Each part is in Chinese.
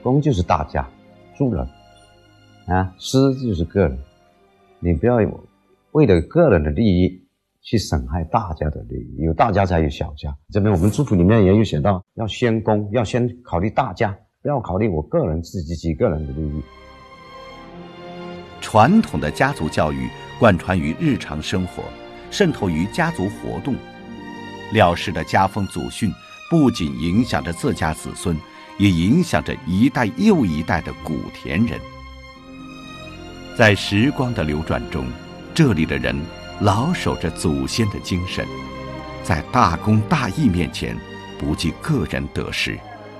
公就是大家，众人啊，私就是个人。你不要为了个人的利益去损害大家的利益，有大家才有小家。这边我们祝福里面也有写到，要先公，要先考虑大家，不要考虑我个人自己几个人的利益。 传统的家族教育贯穿于日常生活，渗透于家族活动。廖氏的家风祖训不仅影响着自家子孙，也影响着一代又一代的古田人。在时光的流转中，这里的人牢守着祖先的精神，在大公大义面前不计个人得失。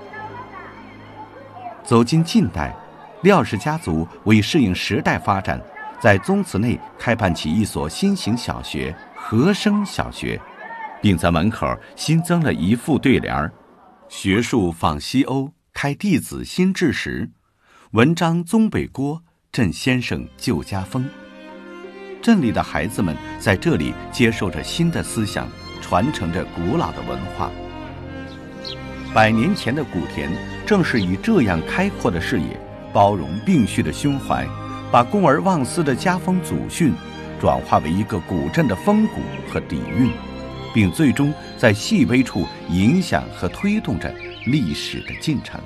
走进近代，廖氏家族为适应时代发展，在宗祠内开办起一所新型小学——和声小学，并在门口新增了一副对联：学术仿西欧，开弟子新志时；文章宗北郭，振先生旧家风。镇里的孩子们在这里接受着新的思想，传承着古老的文化。100年前的古田正是以这样开阔的视野，包容并蓄的胸怀，把公而忘私的家风祖训转化为一个古镇的风骨和底蕴，并最终在细微处影响和推动着历史的进程。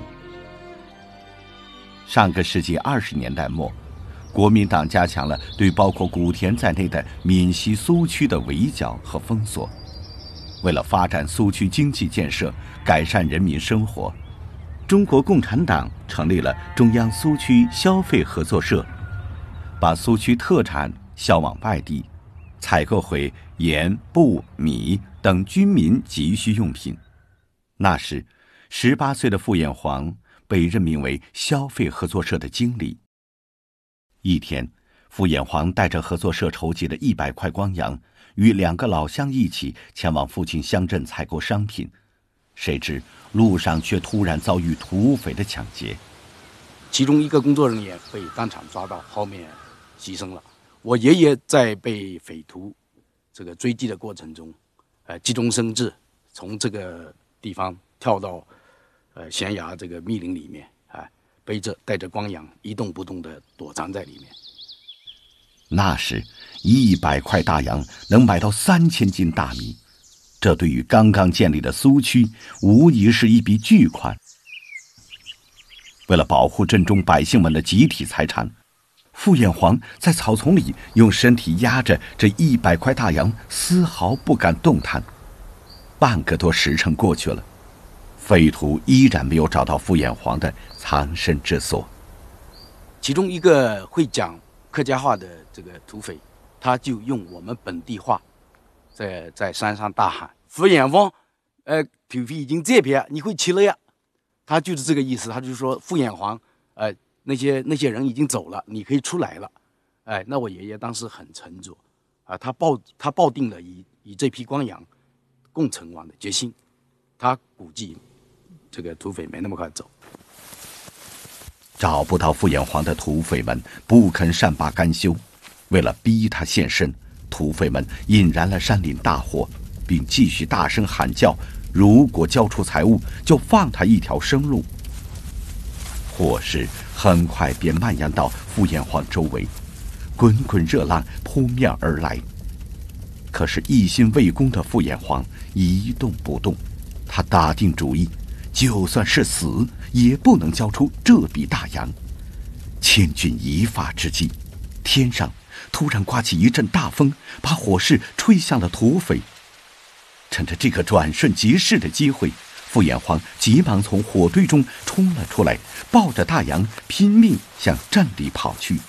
上个世纪20年代末，国民党加强了对包括古田在内的闽西苏区的围剿和封锁。为了发展苏区经济建设，改善人民生活，中国共产党成立了中央苏区消费合作社，把苏区特产销往外地，采购回盐、布、米等军民急需用品。那时18岁的傅衍黄被任命为消费合作社的经理。一天，傅衍黄带着合作社筹集的100块光洋，与2个老乡一起前往附近乡镇采购商品，谁知路上却突然遭遇土匪的抢劫。 其中一个工作人员被当场抓到，后面牺牲了。我爷爷在被匪徒这个追击的过程中，急中生智，从这个地方跳到悬崖这个密林里面，带着光洋一动不动地躲藏在里面。 那时100块大洋能买到3000斤大米，这对于刚刚建立的苏区无疑是一笔巨款。为了保护镇中百姓们的集体财产，傅衍黄在草丛里用身体压着这100块大洋，丝毫不敢动弹。半个多时辰过去了，匪徒依然没有找到傅衍黄的藏身之所。 其中一个会讲客家话的这个土匪，他就用我们本地话在山上大喊：“傅衍黄，土匪已经这边，你会去了呀！”他就是这个意思，他就说傅衍黄，那些人已经走了，你可以出来了。那我爷爷当时很沉着，他抱定了以这批光洋共存亡的决心。他估计这个土匪没那么快走。 找不到傅衍黄的土匪们不肯善罢甘休，为了逼他现身，土匪们引燃了山林大火，并继续大声喊叫，如果交出财物，就放他一条生路。火势很快便蔓延到傅衍黄周围，滚滚热浪扑面而来。可是一心为公的傅衍黄一动不动，他打定主意，就算是死也不能交出这笔大洋。千钧一发之际，天上突然刮起一阵大风，把火势吹向了土匪。趁着这个转瞬即逝的机会，傅衍黄急忙从火堆中冲了出来，抱着大洋拼命向镇里跑去。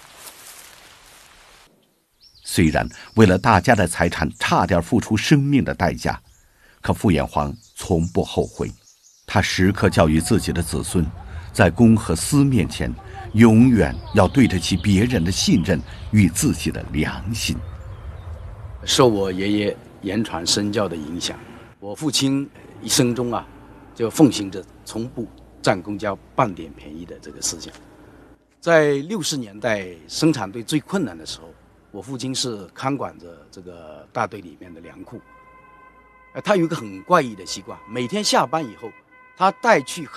虽然为了大家的财产差点付出生命的代价，可傅衍黄从不后悔。他时刻教育自己的子孙，在公和私面前，永远要对得起别人的信任与自己的良心。 受我爷爷言传身教的影响，我父亲一生中就奉行着从不占公家半点便宜的这个思想。在60年代生产队最困难的时候，我父亲是看管着这个大队里面的粮库。他有一个很怪异的习惯，每天下班以后，他带去